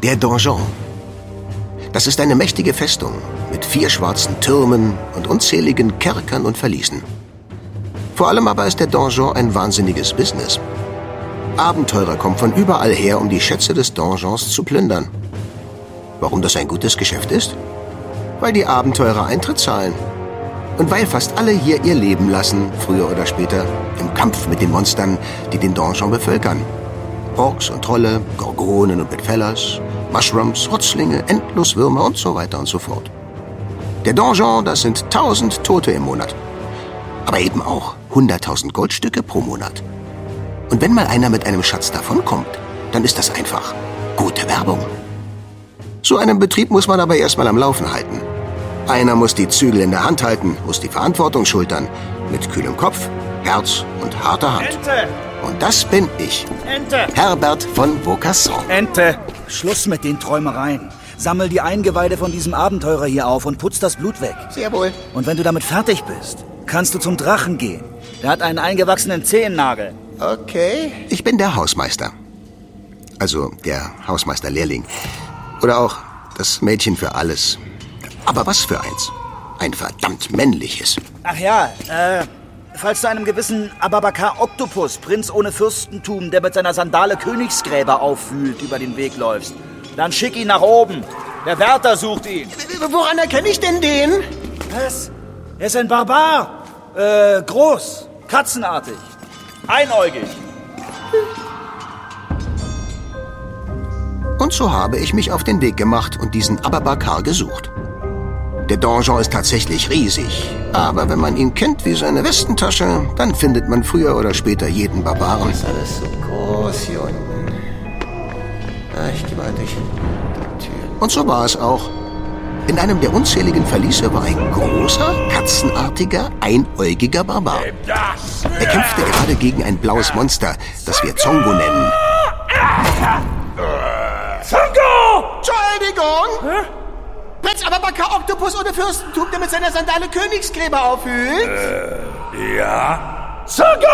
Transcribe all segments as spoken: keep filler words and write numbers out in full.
Der Donjon. Das ist eine mächtige Festung mit vier schwarzen Türmen und unzähligen Kerkern und Verließen. Vor allem aber ist der Donjon ein wahnsinniges Business. Abenteurer kommen von überall her, um die Schätze des Donjons zu plündern. Warum das ein gutes Geschäft ist? Weil die Abenteurer Eintritt zahlen. Und weil fast alle hier ihr Leben lassen, früher oder später, im Kampf mit den Monstern, die den Donjon bevölkern. Orks und Trolle, Gorgonen und Bedfellers, Mushrooms, Rotzlinge, Endloswürmer und so weiter und so fort. Der Donjon, das sind tausend Tote im Monat. Aber eben auch hunderttausend Goldstücke pro Monat. Und wenn mal einer mit einem Schatz davonkommt, dann ist das einfach gute Werbung. So einen Betrieb muss man aber erstmal am Laufen halten. Einer muss die Zügel in der Hand halten, muss die Verantwortung schultern. Mit kühlem Kopf, Herz und harter Hand. Ente! Und das bin ich. Ente! Herbert von Vaucasson. Ente! Schluss mit den Träumereien. Sammel die Eingeweide von diesem Abenteurer hier auf und putz das Blut weg. Sehr wohl. Und wenn du damit fertig bist, kannst du zum Drachen gehen. Der hat einen eingewachsenen Zehennagel. Okay. Ich bin der Hausmeister. Also der Hausmeisterlehrling. Oder auch das Mädchen für alles. Aber was für eins? Ein verdammt männliches. Ach ja, äh, falls du einem gewissen Ababakar Oktopus, Prinz ohne Fürstentum, der mit seiner Sandale Königsgräber aufwühlt, über den Weg läufst, dann schick ihn nach oben. Der Wärter sucht ihn. Woran erkenne ich denn den? Was? Er ist ein Barbar. Äh, groß, katzenartig, einäugig. Und so habe ich mich auf den Weg gemacht und diesen Ababakar gesucht. Der Donjon ist tatsächlich riesig, aber wenn man ihn kennt wie seine Westentasche, dann findet man früher oder später jeden Barbaren. Das ist alles so groß hier unten. Ah, ich gehe mal durch die Tür. Und so war es auch. In einem der unzähligen Verliese war ein großer, katzenartiger, einäugiger Barbar. Er kämpfte gerade gegen ein blaues Monster, das wir Zongo nennen. Zongo! Entschuldigung! Hä? Prinz Ababakar Oktopus ohne Fürstentum, der mit seiner Sandale Königsgräber aufwühlt? Äh, ja? Zongo!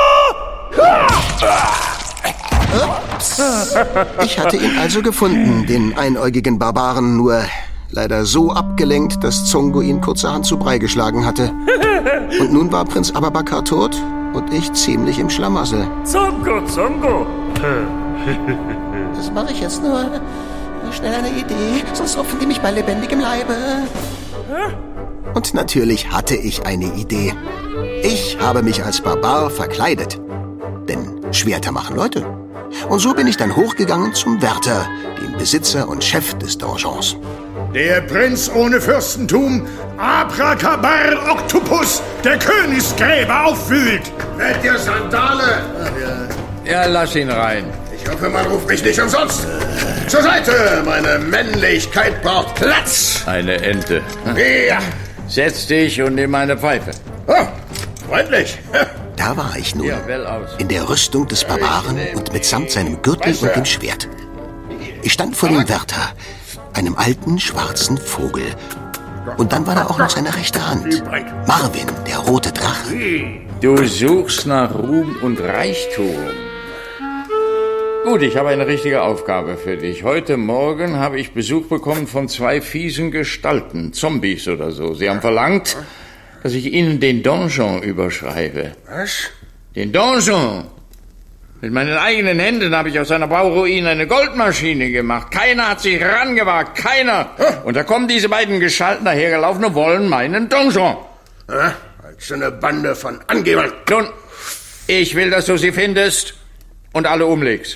Ups. Ich hatte ihn also gefunden, den einäugigen Barbaren, nur leider so abgelenkt, dass Zongo ihn kurzerhand zu Brei geschlagen hatte. Und nun war Prinz Ababakar tot und ich ziemlich im Schlamassel. Zongo, Zongo! Das mache ich jetzt nur. Schnell eine Idee, sonst opfern die mich bei lebendigem Leibe. Und natürlich hatte ich eine Idee. Ich habe mich als Barbar verkleidet. Denn Schwerter machen Leute. Und so bin ich dann hochgegangen zum Wärter, dem Besitzer und Chef des Donjons. Der Prinz ohne Fürstentum, Abrakabar Oktopus, der Königsgräber aufwühlt. Mit der Sandale! Ja, lass ihn rein. Ich hoffe, man ruft mich nicht umsonst. Zur Seite, meine Männlichkeit braucht Platz. Eine Ente. Ja. Setz dich und nimm eine Pfeife. Oh, freundlich. Da war ich nun, Ja, well aus. in der Rüstung des Barbaren und mitsamt seinem Gürtel und dem Schwert. Ich stand vor dem Wärter, einem alten, schwarzen Vogel. Und dann war da auch noch seine rechte Hand. Marvin, der rote Drache. Du suchst nach Ruhm und Reichtum. Gut, ich habe eine richtige Aufgabe für dich. Heute Morgen habe ich Besuch bekommen von zwei fiesen Gestalten, Zombies oder so. Sie haben verlangt, dass ich ihnen den Donjon überschreibe. Was? Den Donjon! Mit meinen eigenen Händen habe ich aus einer Bauruine eine Goldmaschine gemacht. Keiner hat sich rangewagt, keiner. Und da kommen diese beiden Gestalten dahergelaufen und wollen meinen Donjon. Ah, als eine Bande von Angebern. Nun, ich will, dass du sie findest und alle umlegst.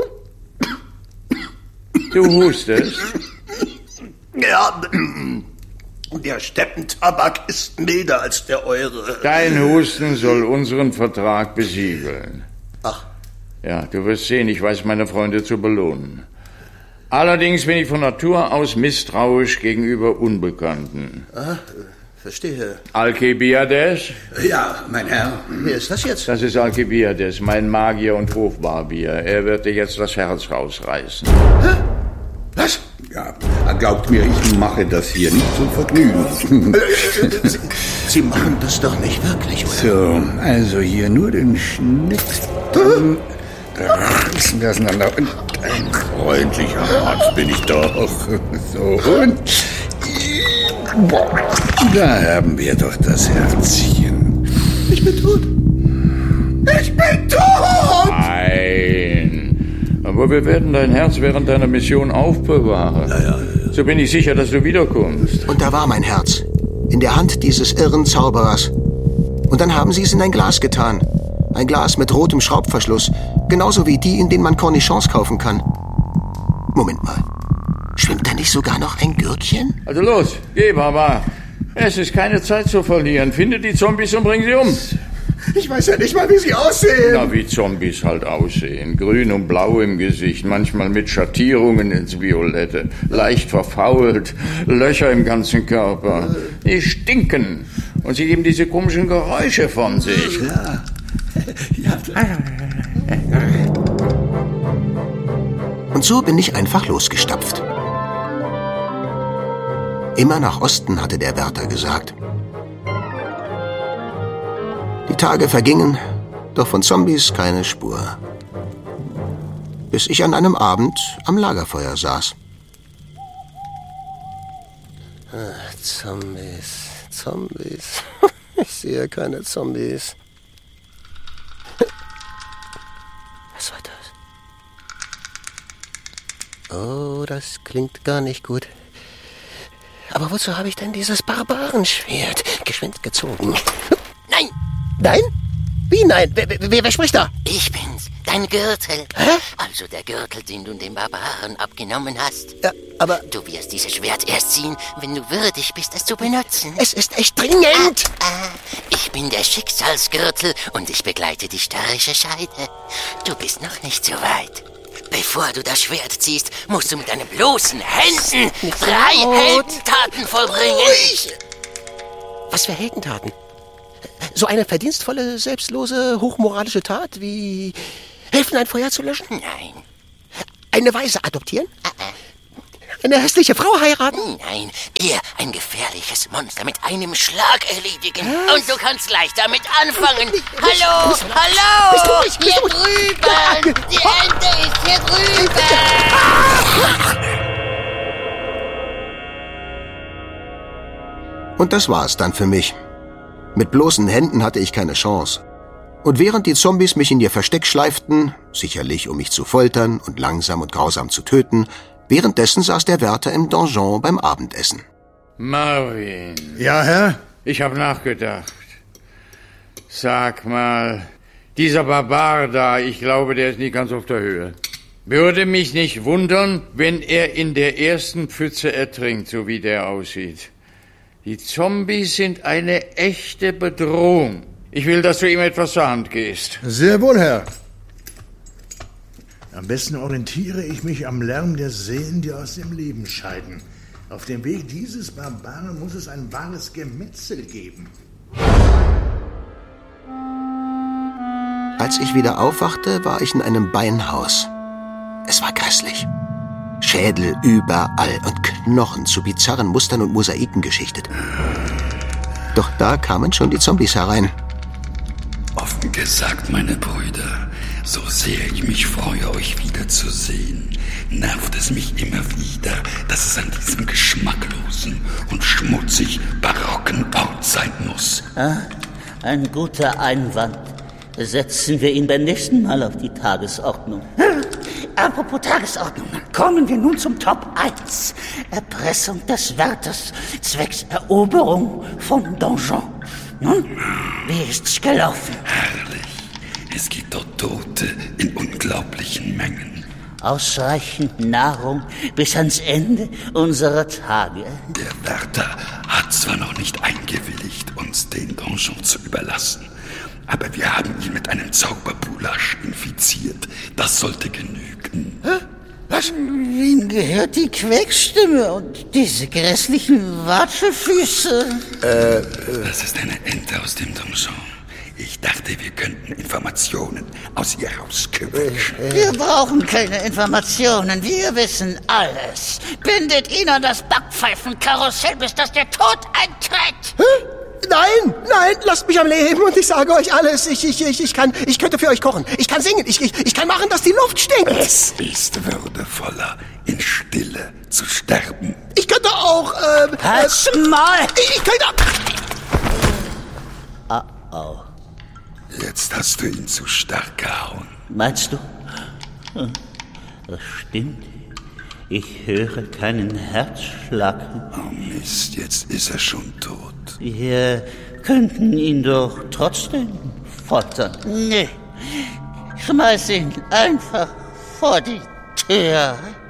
Du hustest? Ja, der Steppentabak ist milder als der eure. Dein Husten soll unseren Vertrag besiegeln. Ach. Ja, du wirst sehen, ich weiß meine Freunde zu belohnen. Allerdings bin ich von Natur aus misstrauisch gegenüber Unbekannten. Ah, verstehe. Alkebiades? Ja, mein Herr. Wer ist das jetzt? Das ist Alkebiades, mein Magier und Hofbarbier. Er wird dir jetzt das Herz rausreißen. Hä? Was? Ja, glaubt mir, ich mache das hier nicht zum Vergnügen. Sie, Sie machen das doch nicht wirklich, oder? So, also hier nur den Schnitt. Dann, reißen wir auseinander. Und ein freundlicher Arzt bin ich doch. So, und... Da haben wir doch das Herzchen. Ich bin tot. Ich bin tot! Nein. Aber wir werden dein Herz während deiner Mission aufbewahren. Ja, ja, ja. So bin ich sicher, dass du wiederkommst. Und da war mein Herz. In der Hand dieses irren Zauberers. Und dann haben sie es in ein Glas getan. Ein Glas mit rotem Schraubverschluss. Genauso wie die, in denen man Cornichons kaufen kann. Moment mal. Schwimmt da nicht sogar noch ein Gürtchen? Also los, geh, Baba. Es ist keine Zeit zu verlieren. Finde die Zombies und bring sie um. Ich weiß ja nicht mal, wie sie aussehen. Na, wie Zombies halt aussehen. Grün und blau im Gesicht, manchmal mit Schattierungen ins Violette. Leicht verfault, Löcher im ganzen Körper. Die stinken. Und sie geben diese komischen Geräusche von sich. Ja. Ja. Und so bin ich einfach losgestapft. Immer nach Osten, hatte der Wärter gesagt. Die Tage vergingen, doch von Zombies keine Spur. Bis ich an einem Abend am Lagerfeuer saß. Ach, Zombies, Zombies. Ich sehe keine Zombies. Was war das? Oh, das klingt gar nicht gut. Aber wozu habe ich denn dieses Barbarenschwert geschwind gezogen? Nein! Nein? Wie nein? Wer, wer, wer spricht da? Ich bin's, dein Gürtel. Hä? Also der Gürtel, den du den Barbaren abgenommen hast. Ja, aber... Du wirst dieses Schwert erst ziehen, wenn du würdig bist, es zu benutzen. Es ist echt dringend! Ah, ah, ich bin der Schicksalsgürtel und ich begleite die störrische Scheide. Du bist noch nicht so weit. Bevor du das Schwert ziehst, musst du mit deinen bloßen Händen drei Heldentaten vollbringen. Ruhig. Was für Heldentaten? So eine verdienstvolle, selbstlose, hochmoralische Tat wie helfen, ein Feuer zu löschen? Nein. Eine Waise adoptieren? Uh-uh. Eine hässliche Frau heiraten? Nein, eher ein gefährliches Monster mit einem Schlag erledigen. Was? Und du kannst gleich damit anfangen. Nicht, hallo, nicht, hallo! Bist du ruhig, bist hier du ruhig? drüben! Ja. Die Ente ist hier drüben! Und das war's dann für mich. Mit bloßen Händen hatte ich keine Chance. Und während die Zombies mich in ihr Versteck schleiften, sicherlich um mich zu foltern und langsam und grausam zu töten, währenddessen saß der Wärter im Donjon beim Abendessen. Marvin. Ja, Herr? Ich habe nachgedacht. Sag mal, dieser Barbar da, ich glaube, der ist nicht ganz auf der Höhe. Würde mich nicht wundern, wenn er in der ersten Pfütze ertrinkt, so wie der aussieht. Die Zombies sind eine echte Bedrohung. Ich will, dass du ihm etwas zur Hand gehst. Sehr wohl, Herr. Am besten orientiere ich mich am Lärm der Seelen, die aus dem Leben scheiden. Auf dem Weg dieses Barbaren muss es ein wahres Gemetzel geben. Als ich wieder aufwachte, war ich in einem Beinhaus. Es war grässlich. Schädel überall und Knochen zu bizarren Mustern und Mosaiken geschichtet. Doch da kamen schon die Zombies herein. Offen gesagt, meine Brüder, so sehr ich mich freue, euch wiederzusehen, nervt es mich immer wieder, dass es an diesem geschmacklosen und schmutzig barocken Ort sein muss. Ah, ein guter Einwand. Setzen wir ihn beim nächsten Mal auf die Tagesordnung. Apropos Tagesordnung, kommen wir nun zum Top eins. Erpressung des Wärters zwecks Eroberung vom Donjon. Nun, wie ist's gelaufen? Herrlich. Es gibt dort Tote in unglaublichen Mengen. Ausreichend Nahrung bis ans Ende unserer Tage. Der Wärter hat zwar noch nicht eingewilligt, uns den Donjon zu überlassen, aber wir haben ihn mit einem Zauberbulasch infiziert. Das sollte genügen. Hä? Was? Wem gehört die Quäkstimme und diese grässlichen Watschefüße? Äh, äh. Das ist eine Ente aus dem Donjon. Ich dachte, wir könnten Informationen aus ihr rauskriegen. Wir brauchen keine Informationen. Wir wissen alles. Bindet ihn an das Backpfeifenkarussell, bis dass der Tod eintritt. Hä? Nein, nein, lasst mich am Leben und ich sage euch alles. Ich, ich, ich, ich kann, ich könnte für euch kochen. Ich kann singen. Ich, ich, ich kann machen, dass die Luft stinkt. Es ist würdevoller, in Stille zu sterben. Ich könnte auch, ähm... Halt's Maul! Ich, ich könnte... Oh, oh. Jetzt hast du ihn zu stark gehauen. Meinst du? Das stimmt. Ich höre keinen Herzschlag. Oh Mist, jetzt ist er schon tot. Wir könnten ihn doch trotzdem foltern. Nee, schmeiß ihn einfach vor die Tür.